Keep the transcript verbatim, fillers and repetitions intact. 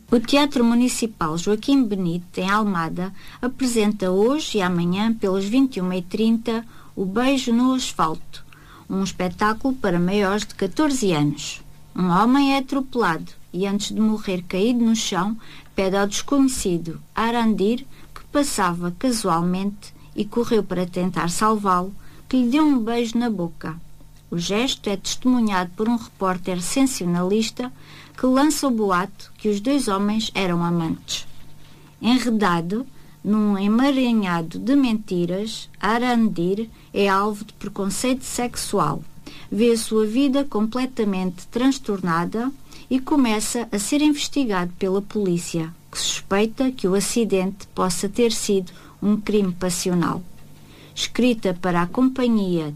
O Teatro Municipal Joaquim Benito, em Almada, apresenta hoje e amanhã, pelas vinte e uma e trinta, O Beijo no Asfalto, um espetáculo para maiores de catorze anos. Um homem é atropelado e, antes de morrer caído no chão, pede ao desconhecido Arandir, que passava casualmente e correu para tentar salvá-lo, que lhe deu um beijo na boca. O gesto é testemunhado por um repórter sensacionalista que lança o boato que os dois homens eram amantes. Enredado num emaranhado de mentiras, Arandir é alvo de preconceito sexual, vê a sua vida completamente transtornada e começa a ser investigado pela polícia, que suspeita que o acidente possa ter sido um crime passional. Escrita para a companhia